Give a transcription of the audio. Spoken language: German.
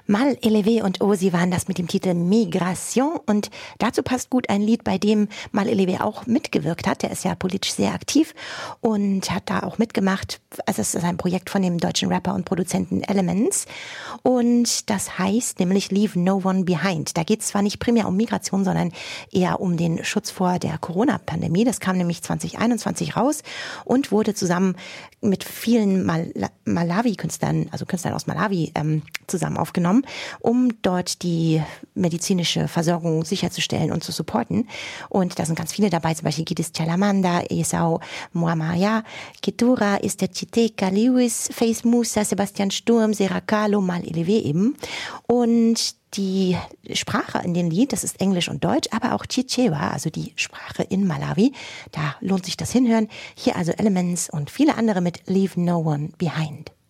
Mal Elevé und Osi waren das mit dem Titel Migration und dazu passt gut ein Lied, bei dem Mal Elevé auch mitgewirkt hat. Der ist ja politisch sehr aktiv und hat da auch mitgemacht. Also es ist ein Projekt von dem deutschen Rapper und Produzenten Elements und das heißt nämlich Leave No One Behind. Da geht es zwar nicht primär um Migration, sondern eher um den Schutz vor der Corona-Pandemie. Das kam nämlich 2021 raus und wurde zusammen mit vielen Malawi-Künstlern, also Künstlern aus Malawi, zusammen aufgenommen, um dort die medizinische Versorgung sicherzustellen und zu supporten. Und da sind ganz viele dabei, zum Beispiel Gidis Chalamanda, Esau Muamaya, Ketura, Esther Chiteka, Lewis, Faith Musa, Sebastian Sturm, Seracalo, Mal Elevé eben. Und die Sprache in dem Lied, das ist Englisch und Deutsch, aber auch Chichewa, also die Sprache in Malawi. Da lohnt sich das Hinhören. Hier also Elements und viele andere mit Leave No One Behind.